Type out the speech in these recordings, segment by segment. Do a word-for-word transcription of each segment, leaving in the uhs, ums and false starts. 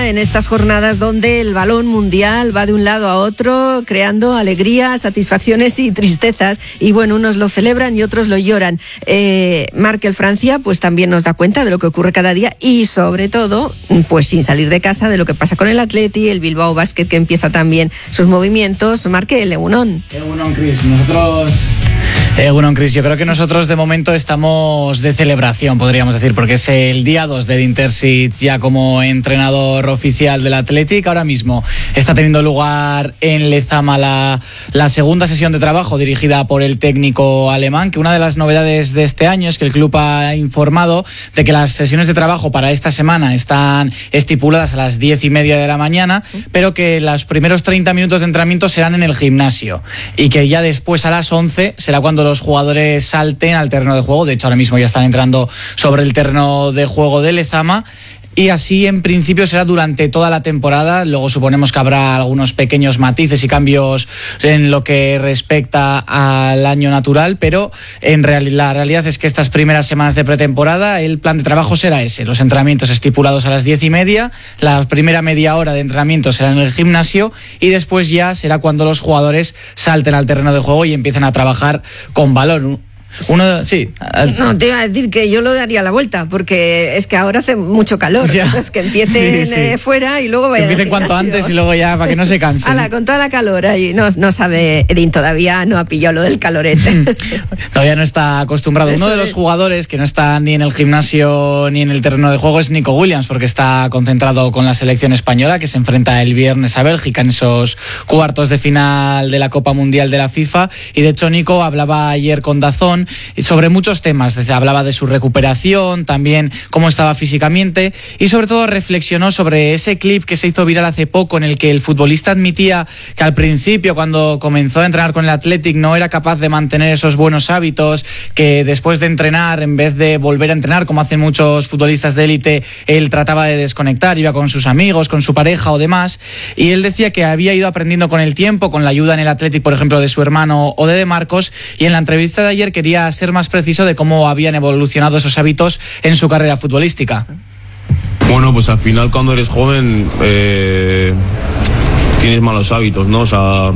En estas jornadas donde el balón mundial va de un lado a otro, creando alegrías, satisfacciones y tristezas. Y bueno, unos lo celebran y otros lo lloran. Eh, Markel Francia, pues también nos da cuenta de lo que ocurre cada día y sobre todo, pues sin salir de casa, de lo que pasa con el Atleti, el Bilbao Basket que empieza también sus movimientos. Markel, Egunon. Egunon, Cris. Nosotros... Egunon, Cris, yo creo que nosotros de momento estamos de celebración, podríamos decir, porque es el día dos de Edin Terzic ya como entrenador oficial del Athletic. Ahora mismo está teniendo lugar en Lezama la, la segunda sesión de trabajo dirigida por el técnico alemán, que una de las novedades de este año es que el club ha informado de que las sesiones de trabajo para esta semana están estipuladas a las diez y media de la mañana, pero que los primeros treinta minutos de entrenamiento serán en el gimnasio y que ya después a las once será cuando los jugadores salten al terreno de juego. De hecho, ahora mismo ya están entrando sobre el terreno de juego de Lezama. Y así en principio será durante toda la temporada. Luego suponemos que habrá algunos pequeños matices y cambios en lo que respecta al año natural, pero en realidad, la realidad es que estas primeras semanas de pretemporada el plan de trabajo será ese: los entrenamientos estipulados a las diez y media, la primera media hora de entrenamiento será en el gimnasio y después ya será cuando los jugadores salten al terreno de juego y empiecen a trabajar con balón. Uno, sí. No, te iba a decir que yo lo daría la vuelta, porque es que ahora hace mucho calor. Ya. Entonces que empiecen sí, sí. Eh, fuera y luego vayan. Que empiecen cuanto antes y luego ya para que no se cansen. Ala, con toda la calor ahí. No, no sabe, Edin todavía no ha pillado lo del calorete. Todavía no está acostumbrado. Uno de los jugadores que no está ni en el gimnasio ni en el terreno de juego es Nico Williams, porque está concentrado con la selección española, que se enfrenta el viernes a Bélgica en esos cuartos de final de la Copa Mundial de la FIFA. Y de hecho Nico hablaba ayer con DAZN sobre muchos temas. Hablaba de su recuperación, también cómo estaba físicamente y sobre todo reflexionó sobre ese clip que se hizo viral hace poco en el que el futbolista admitía que al principio, cuando comenzó a entrenar con el Athletic, no era capaz de mantener esos buenos hábitos, que después de entrenar, en vez de volver a entrenar como hacen muchos futbolistas de élite, él trataba de desconectar, iba con sus amigos, con su pareja o demás, y él decía que había ido aprendiendo con el tiempo, con la ayuda en el Athletic, por ejemplo, de su hermano o de De Marcos, y en la entrevista de ayer quería ser más preciso de cómo habían evolucionado esos hábitos en su carrera futbolística. Bueno, pues al final cuando eres joven eh, tienes malos hábitos, ¿no? O sea,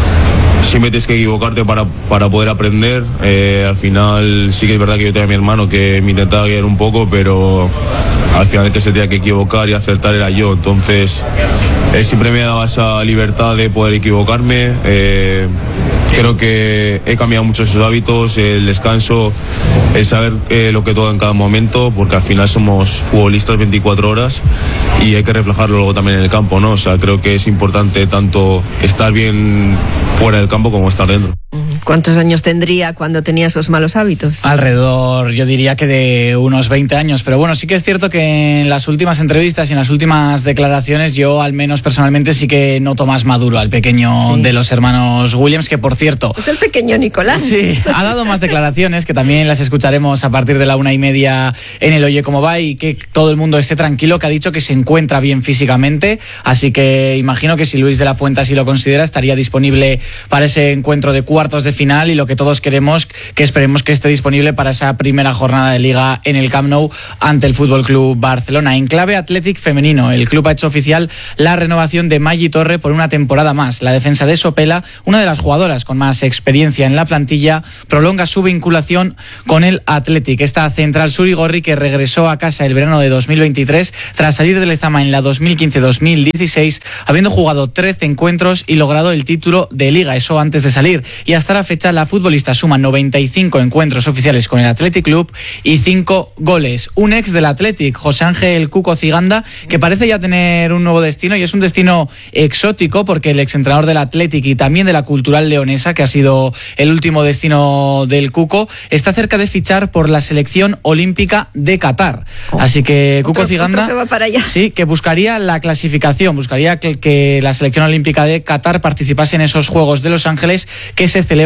siempre tienes que equivocarte para, para poder aprender. Eh, al final sí que es verdad que yo tenía a mi hermano que me intentaba guiar un poco, pero al final el que se tenía que equivocar y acertar era yo. Entonces él siempre me daba esa libertad de poder equivocarme. Eh, creo que he cambiado mucho esos hábitos, el descanso, el saber eh, lo que todo en cada momento, porque al final somos futbolistas veinticuatro horas y hay que reflejarlo luego también en el campo, ¿no? O sea, creo que es importante tanto estar bien fuera del campo como estar dentro. ¿Cuántos años tendría cuando tenía esos malos hábitos? Alrededor, yo diría que de unos veinte años, pero bueno, sí que es cierto que en las últimas entrevistas y en las últimas declaraciones yo al menos personalmente sí que noto más maduro al pequeño sí. de los hermanos Williams, que por cierto... Es el pequeño Nicolás. Sí, ha dado más declaraciones que también las escucharemos a partir de la una y media en el Oye Cómo Va, y que todo el mundo esté tranquilo, que ha dicho que se encuentra bien físicamente, así que imagino que si Luis de la Fuente así lo considera estaría disponible para ese encuentro de cuartos de final, y lo que todos queremos, que esperemos que esté disponible para esa primera jornada de Liga en el Camp Nou ante el Fútbol Club Barcelona. En clave Athletic femenino, el club ha hecho oficial la renovación de Maggi Torre por una temporada más. La defensa de Sopela, una de las jugadoras con más experiencia en la plantilla, prolonga su vinculación con el Athletic. Esta central surigorri, que regresó a casa el verano de dos mil veintitrés tras salir de Lezama en la dos mil quince dos mil dieciséis, habiendo jugado trece encuentros y logrado el título de Liga, eso antes de salir. Y hasta la fecha la futbolista suma noventa y cinco encuentros oficiales con el Athletic Club y cinco goles. Un ex del Athletic, José Ángel Cuco Ciganda, que parece ya tener un nuevo destino, y es un destino exótico porque el exentrenador del Athletic y también de la Cultural Leonesa, que ha sido el último destino del Cuco, está cerca de fichar por la selección olímpica de Qatar. Así que Cuco otro, Ciganda otro que va para allá. Sí, que buscaría la clasificación, buscaría que, que la selección olímpica de Qatar participase en esos Juegos de Los Ángeles que se celebran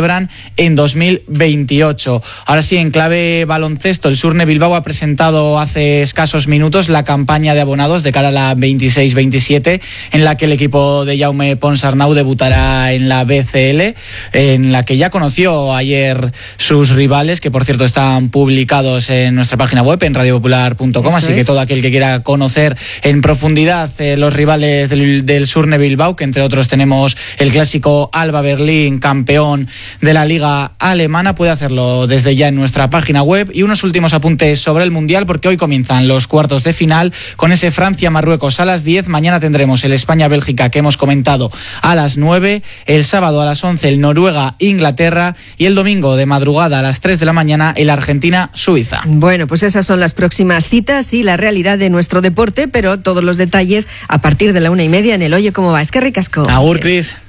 celebran en dos mil veintiocho. Ahora sí, en clave baloncesto, el Surne Bilbao ha presentado hace escasos minutos la campaña de abonados de cara a la veintiséis veintisiete, en la que el equipo de Jaume Ponsarnau debutará en la B C L, en la que ya conoció ayer sus rivales, que por cierto están publicados en nuestra página web, en radio popular punto com, así es. Que todo aquel que quiera conocer en profundidad eh, los rivales del, del Surne Bilbao, que entre otros tenemos el clásico Alba Berlín, campeón de la Liga Alemana, puede hacerlo desde ya en nuestra página web. Y unos últimos apuntes sobre el Mundial, porque hoy comienzan los cuartos de final con ese Francia-Marruecos a las diez, mañana tendremos el España-Bélgica que hemos comentado a las nueve, el sábado a las once el Noruega-Inglaterra y el domingo de madrugada a las tres de la mañana el Argentina-Suiza. Bueno, pues esas son las próximas citas y la realidad de nuestro deporte, pero todos los detalles a partir de la una y media en el Oye Cómo Va. Es que ricasco. Agur, Cris.